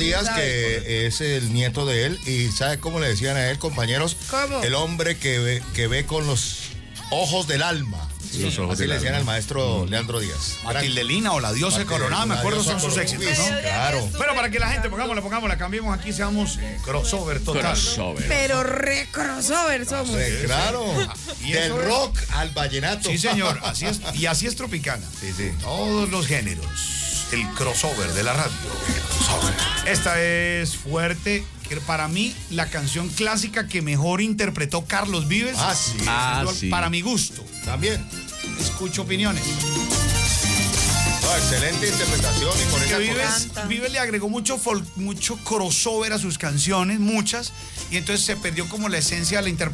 Díaz, que es el nieto de él, y ¿sabe cómo le decían a él, compañeros? ¿Cómo? El hombre que ve con los ojos del alma. Sí, los ojos así del le decían alma. al maestro Leandro Díaz. Matildelina o la diosa coronada, me acuerdo, son sus éxitos, ¿no? Claro. Bueno, para que la gente, pongámosla, cambiemos aquí, seamos crossover total. Crossover. Pero re crossover somos. Claro. Y Del eso es- rock al vallenato. Sí, señor, así es, y así es Tropicana. Sí. Todos los géneros. El crossover de la radio. Esta es fuerte. Que para mí, la canción clásica que mejor interpretó Carlos Vives. Ah, sí. Sí. Para mi gusto. También. Escucho opiniones. No, excelente interpretación y con Que esa Vives le agregó mucho crossover a sus canciones, muchas, y entonces se perdió como la esencia de la interpretación.